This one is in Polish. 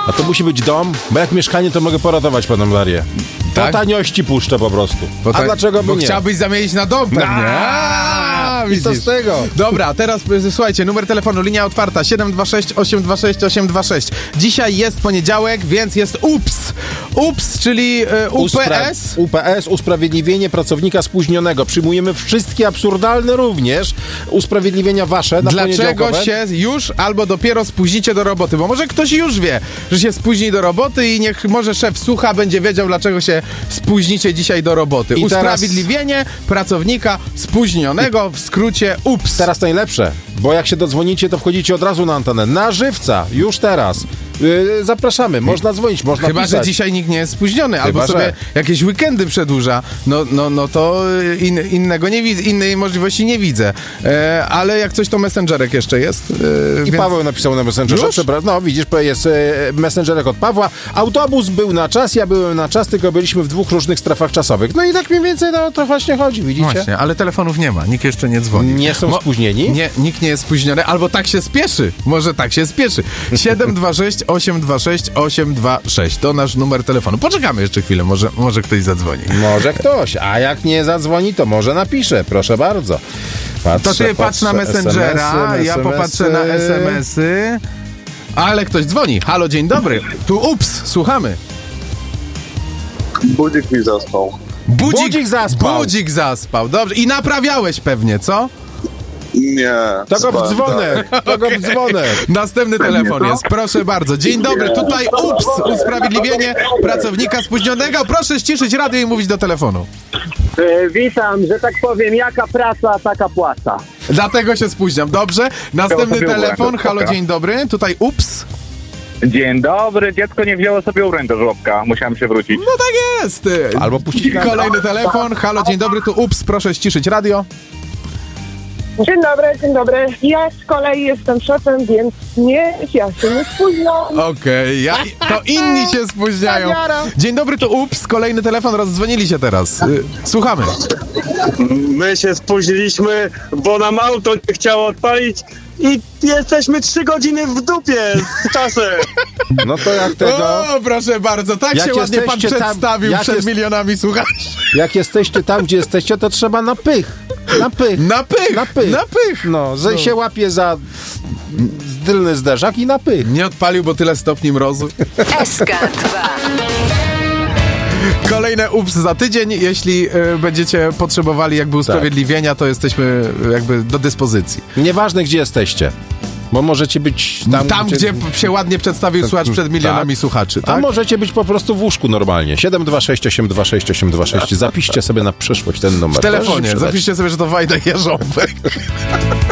A to musi być dom, bo jak mieszkanie, to mogę poratować paną Darię. Tak? Po taniości puszczę po prostu. A dlaczego by bo nie? chciałbyś zamienić na dom pewnie. I co z tego? Dobra, teraz słuchajcie, numer telefonu, linia otwarta 726 826 826. Dzisiaj jest poniedziałek, więc jest UPS, czyli UPS. UPS, usprawiedliwienie pracownika spóźnionego. Przyjmujemy wszystkie absurdalne również usprawiedliwienia wasze na Dlaczego się już albo dopiero spóźnicie do roboty? Bo może ktoś już wie, że się spóźni do roboty i niech może szef słucha, będzie wiedział, dlaczego się spóźnicie dzisiaj do roboty. I Usprawiedliwienie pracownika spóźnionego, w skrócie UPS. Teraz najlepsze, bo jak się dodzwonicie, to wchodzicie od razu na antenę. Na żywca, już teraz. Zapraszamy, można dzwonić, można Chyba, pisać. że dzisiaj nikt nie jest spóźniony, Chyba, albo sobie że jakieś weekendy przedłuża. No to innego nie widzę, innej możliwości nie widzę. Ale jak coś, to messengerek jeszcze jest. I więc... Paweł napisał na Messengerze. No widzisz, jest Messengerek od Pawła. Autobus był na czas, ja byłem na czas, tylko byliśmy w dwóch różnych strefach czasowych. No i tak mniej więcej to właśnie chodzi, widzicie? Właśnie, ale telefonów nie ma, nikt jeszcze nie dzwoni. Nie są spóźnieni? Nie, nikt nie jest spóźniony, albo tak się spieszy. Może tak się spieszy. 726 826 826 to nasz numer telefonu. Poczekamy jeszcze chwilę, może ktoś zadzwoni. Może ktoś, a jak nie zadzwoni, to może napisze, proszę bardzo. To ty patrz na Messengera, ja popatrzę na SMS-y. Ale ktoś dzwoni. Halo, dzień dobry. Tu UPS, słuchamy. Budzik mi zaspał. Budzik zaspał. Budzik zaspał, dobrze. I naprawiałeś pewnie, co? Nie. To go w dzwonek, to go w dzwonek. Następny telefon jest, proszę bardzo. Dzień dobry, tutaj UPS, usprawiedliwienie pracownika spóźnionego. Proszę ściszyć radio i mówić do telefonu. Witam, że tak powiem, jaka praca, taka płaca. Dlatego się spóźniam, dobrze? Następny telefon, halo, dzień dobry, tutaj UPS. Dzień dobry, dziecko nie wzięło sobie ubrań do żłobka, musiałem się wrócić. No tak jest. Albo puścić Kolejny telefon, halo, dzień dobry, tu UPS, proszę ściszyć radio. Dzień dobry. Ja z kolei jestem szefem, więc ja się nie spóźniam. Okej, to inni się spóźniają. Dzień dobry, to UPS, kolejny telefon, rozdzwonili się teraz. Słuchamy. My się spóźniliśmy, bo nam auto nie chciało odpalić i jesteśmy 3 godziny w dupie z czasem. No to jak tego... O, proszę bardzo, tak Jak się ładnie pan jesteście tam, przedstawił jak przed jest- milionami słuchaczy. Jak jesteście tam, gdzie jesteście, to trzeba na pych. Na pych. Na pych. No, że się łapie za tylny zderzak i na pych. Nie odpalił, bo tyle stopni mrozu. SK2. Kolejne UPS za tydzień. Jeśli będziecie potrzebowali jakby usprawiedliwienia, to jesteśmy jakby do dyspozycji. Nieważne, gdzie jesteście. Bo możecie być Tam, gdzie się ładnie przedstawił słuchacz przed milionami słuchaczy, A tak? możecie być po prostu w łóżku normalnie. 726 826 826. Zapiszcie sobie na przyszłość ten numer. W telefonie. Proszę, Zapiszcie sobie, że to Wajda Jarząbek.